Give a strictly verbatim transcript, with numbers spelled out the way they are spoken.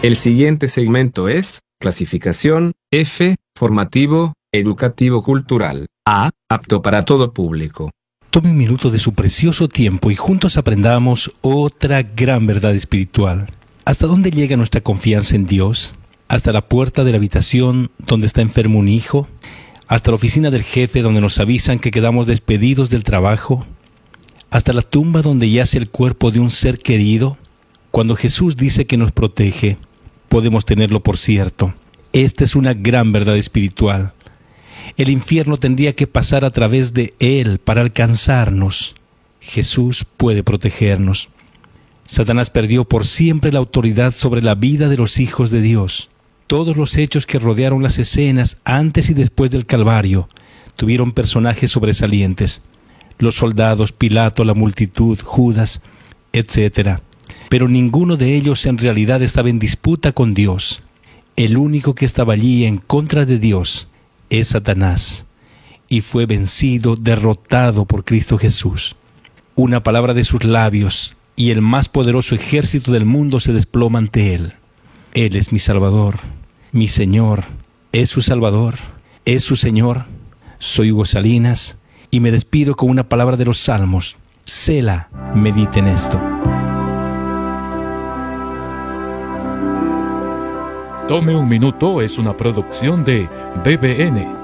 El siguiente segmento es clasificación F, formativo, educativo cultural. A, apto para todo público. Tome un minuto de su precioso tiempo y juntos aprendamos otra gran verdad espiritual. ¿Hasta dónde llega nuestra confianza en Dios? ¿Hasta la puerta de la habitación donde está enfermo un hijo? ¿Hasta la oficina del jefe donde nos avisan que quedamos despedidos del trabajo? ¿Hasta la tumba donde yace el cuerpo de un ser querido? Cuando Jesús dice que nos protege, podemos tenerlo por cierto. Esta es una gran verdad espiritual. El infierno tendría que pasar a través de Él para alcanzarnos. Jesús puede protegernos. Satanás perdió por siempre la autoridad sobre la vida de los hijos de Dios. Todos los hechos que rodearon las escenas antes y después del Calvario tuvieron personajes sobresalientes. Los soldados, Pilato, la multitud, Judas, etcétera. Pero ninguno de ellos en realidad estaba en disputa con Dios. El único que estaba allí en contra de Dios es Satanás, y fue vencido, derrotado por Cristo Jesús. Una palabra de sus labios, y el más poderoso ejército del mundo se desploma ante Él. Él es mi Salvador, mi Señor, es su Salvador, es su Señor. Soy Hugo Salinas, y me despido con una palabra de los Salmos. Sela, medite en esto. Tome un minuto es una producción de B B N.